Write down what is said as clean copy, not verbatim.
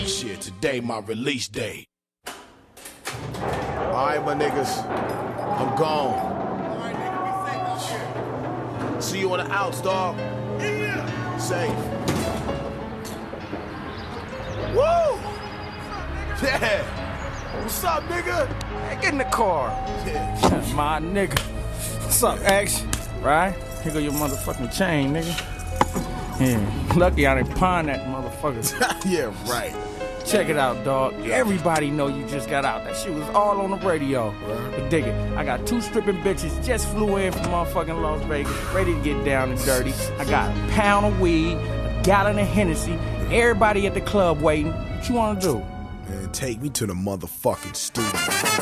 Shit, today my release day. Alright, my niggas, I'm gone. Alright, nigga, be safe out here. See you on the outs, dog. Yeah. Safe. Woo! Yeah. What's up, nigga? Hey, get in the car. Yeah. My nigga. What's up, X? Right? Here go your motherfucking chain, nigga. Yeah. Lucky I didn't pawn that motherfucker. Yeah, right. Check it out, dog. Everybody know you just got out. That shit was all on the radio. But dig it. I got 2 stripping bitches just flew in from motherfucking Las Vegas, ready to get down and dirty. I got a pound of weed, a gallon of Hennessy, everybody at the club waiting. What you wanna do? Man, take me to the motherfucking studio.